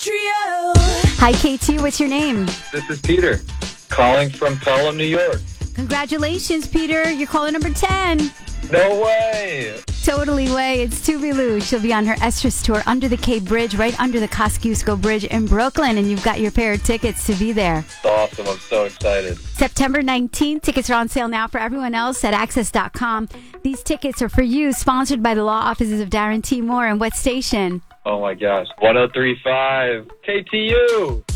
Trio. Hi, KT. What's your name? This is Peter, calling from Pelham, New York. Congratulations, Peter. You're caller number 10. No way! Totally way. It's Tubi Lou. She'll be on her Estrus tour under the Cape Bridge, right under the Kosciuszko Bridge in Brooklyn, and you've got your pair of tickets to be there. It's awesome. I'm so excited. September 19th. Tickets are on sale now for everyone else at Access.com. These tickets are for you, sponsored by the law offices of Darren T. Moore. And what station? Oh my gosh. 103.5 KTU!